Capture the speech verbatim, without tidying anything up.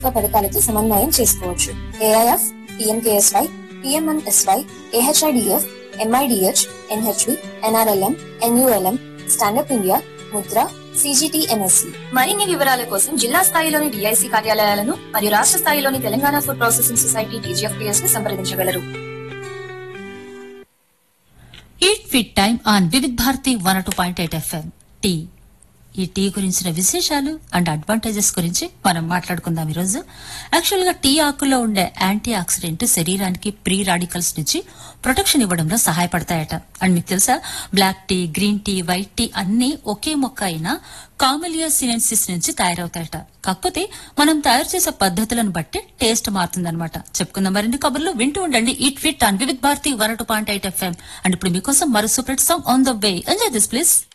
పథకాలతో సమన్వయం చేసుకోవచ్చు. AIF, PMKSY, PMNSY, AHIDF, MIDH, NHB, NRLM, NULM, stand up India, Mudra, CGTMSC. మరిన్ని వివరాల కోసం జిల్లా స్థాయిలోని డిఐసి కార్యాలయాలను మరియు రాష్ట్ర స్థాయిలోని Telangana food processing society TGFPS ను సంప్రదించగలరు. Eat fit time on Vividh Bharati one two point eight FM. Tea ఈ టీ గురించిన విశేషాలు అండ్ అడ్వాంటేజెస్ గురించి మనం మాట్లాడుకుందాం ఈరోజు. యాక్చువల్ గా టీ ఆకుల్లో ఉండే యాంటీ ఆక్సిడెంట్ శరీరానికి ప్రీ రాడికల్స్ నుంచి ప్రొటెక్షన్ ఇవ్వడంలో సహాయపడతాయట. అండ్ మీకు తెలుసా, black tea, green tea, white tea అన్ని ఒకే మొక్క అయిన కామెలియా సినెన్సిస్ నుంచి తయారవుతాయట. కాకపోతే మనం తయారు చేసే పద్ధతులను బట్టి టేస్ట్ మారుతుందన్నమాట. చెప్పుకుందాం మరిన్ని కబుర్లు. వింటూ ఉండండి eat fit on Vividh Bharati one two point eight FM. And ఇప్పుడు మీకోసం మరో super song on the way. Enjoy this please.